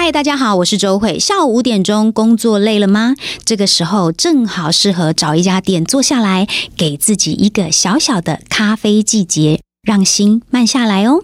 嗨，大家好，我是周慧。下午5点钟，工作累了吗？这个时候正好适合找一家店坐下来，给自己一个小小的咖啡季节，让心慢下来哦。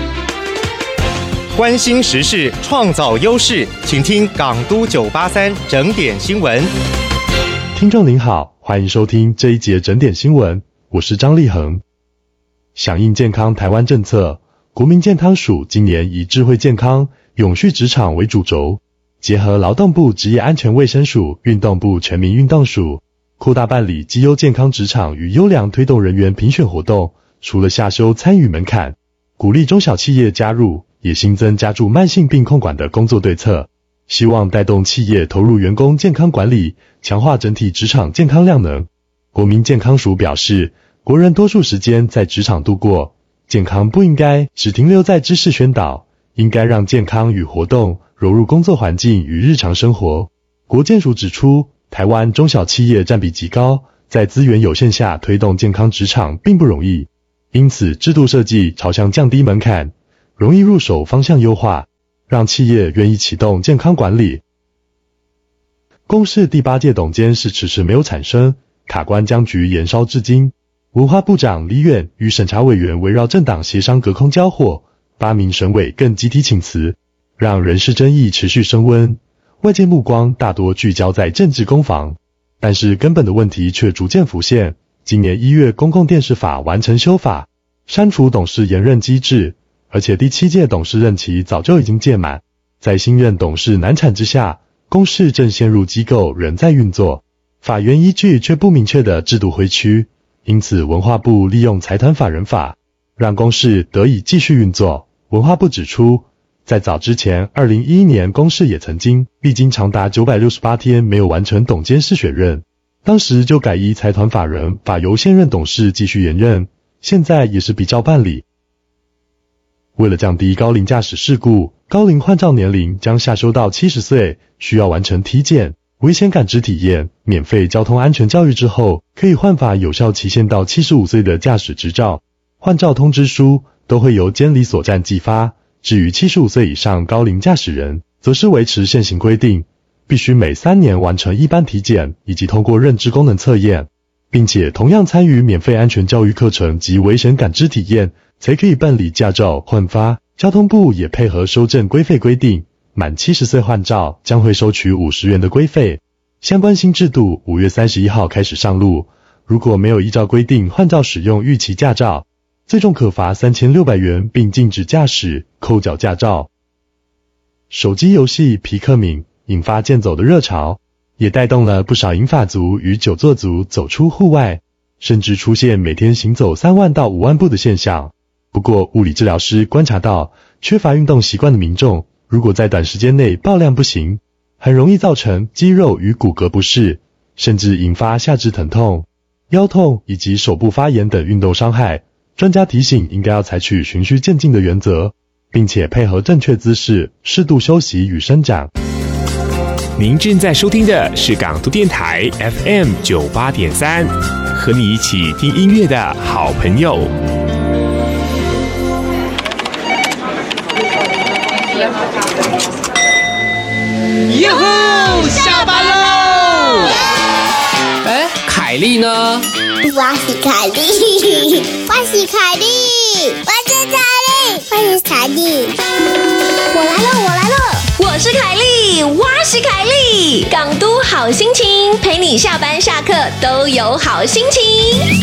关心时事，创造优势，请听港都983整点新闻。 听众您好，欢迎收听这一节整点新闻，我是张立恒。响应健康台湾政策，国民健康署今年以智慧健康、永续职场为主轴，结合劳动部职业安全卫生署、运动部全民运动署，扩大办理绩优健康职场与优良推动人员评选活动。除了下修参与门槛，鼓励中小企业加入，也新增加注慢性病控管的工作对策，希望带动企业投入员工健康管理，强化整体职场健康量能。国民健康署表示，国人多数时间在职场度过，健康不应该只停留在知识宣导，应该让健康与活动融入工作环境与日常生活。国健署指出，台湾中小企业占比极高，在资源有限下推动健康职场并不容易，因此制度设计朝向降低门槛、容易入手方向优化，让企业愿意启动健康管理。公视第8届董监事迟迟没有产生，卡关僵局延烧至今。文化部长李远与审查委员围绕政党协商隔空交火，8名审委更集体请辞，让人事争议持续升温。外界目光大多聚焦在政治攻防，但是根本的问题却逐渐浮现。今年1月公共电视法完成修法，删除董事延任机制，而且第7届董事任期早就已经届满。在新任董事难产之下，公视正陷入机构仍在运作，法源依据却不明确的制度灰区。因此文化部利用财团法人法，让公视得以继续运作。文化部指出，在早之前2011年公视也曾经历经长达968天没有完成董监事选任，当时就改依财团法人法由现任董事继续延任，现在也是比照办理。为了降低高龄驾驶事故，高龄换照年龄将下修到70岁，需要完成体检、危险感知体验、免费交通安全教育之后，可以换发有效期限到75岁的驾驶执照。换照通知书都会由监理所站寄发。至于75岁以上高龄驾驶人，则是维持现行规定，必须每3年完成一般体检以及通过认知功能测验，并且同样参与免费安全教育课程及危险感知体验，才可以办理驾照换发。交通部也配合修正规费规定，满70岁换照将会收取50元的规费。相关新制度5月31号开始上路，如果没有依照规定换照使用预期驾照，最重可罚3600元，并禁止驾驶、扣缴驾照。手机游戏皮克敏引发健走的热潮，也带动了不少银发族与久坐族走出户外，甚至出现每天行走3万到5万步的现象。不过物理治疗师观察到，缺乏运动习惯的民众，如果在短时间内爆量步行，很容易造成肌肉与骨骼不适，甚至引发下肢疼痛、腰痛以及手部发炎等运动伤害。专家提醒，应该要采取循序渐进的原则，并且配合正确姿势，适度休息与伸展。 您正在收听的是港都电台 FM 98.3，和你一起听音乐的好朋友。 哟吼，下班喽！哎，凯莉呢？ 我是凯莉，我是凯莉，我是凯莉，我是凯莉。我来了，我来了， 我是凯莉，我是凯莉。港都好心情，陪你下班下课都有好心情。